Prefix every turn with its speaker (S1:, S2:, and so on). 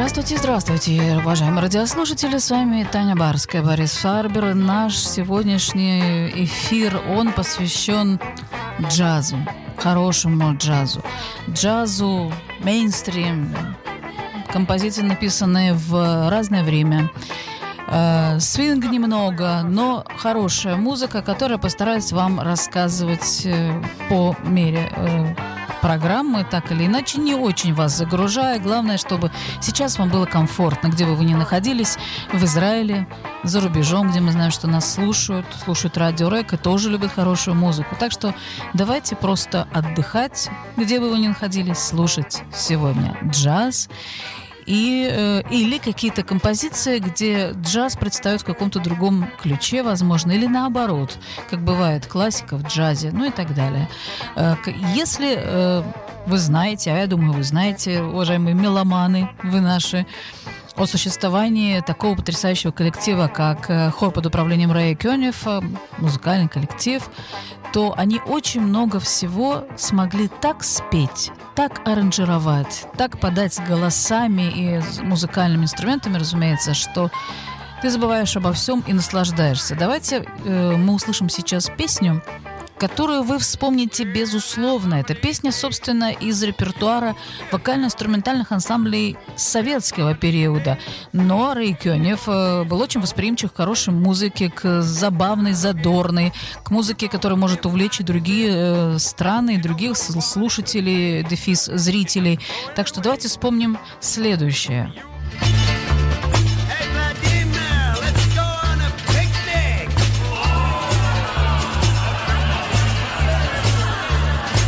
S1: Здравствуйте, уважаемые радиослушатели. С вами Таня Барская, Борис Фарбер. Наш сегодняшний эфир, он посвящен джазу, хорошему джазу. Джазу, мейнстрим, композиции, написанные в разное время. Свинг немного, но хорошая музыка, которая постараюсь вам рассказывать по мере программы, так или иначе, не очень вас загружая. Главное, чтобы сейчас вам было комфортно, где бы вы ни находились, в Израиле, за рубежом, где мы знаем, что нас слушают радио РЭК и тоже любят хорошую музыку. Так что давайте просто отдыхать, где бы вы ни находились, слушать сегодня джаз. Или какие-то композиции, где джаз предстает в каком-то другом ключе, возможно, или наоборот, как бывает классика в джазе, ну и так далее. Если вы знаете, а я думаю, вы знаете, уважаемые меломаны, вы наши, о существовании такого потрясающего коллектива, как хор под управлением Рэя Кёнефа, музыкальный коллектив, то они очень много всего смогли так спеть, так аранжировать, так подать голосами и музыкальными инструментами, разумеется, что ты забываешь обо всем и наслаждаешься. Давайте мы услышим сейчас песню, которую вы вспомните безусловно. Это песня, собственно, из репертуара вокально-инструментальных ансамблей советского периода. Но Рэй Кёнеф был очень восприимчив к хорошей музыке, к забавной, задорной, к музыке, которая может увлечь и другие страны, и других слушателей, зрителей. Так что давайте вспомним следующее.